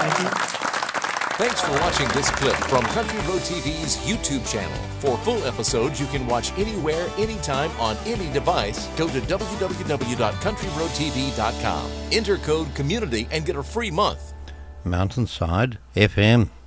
Thank you. Thanks for watching this clip from Country Road TV's YouTube channel. For full episodes you can watch anywhere, anytime, on any device. Go to www.countryroadtv.com. Enter code COMMUNITY and get a free month. Mountainside FM.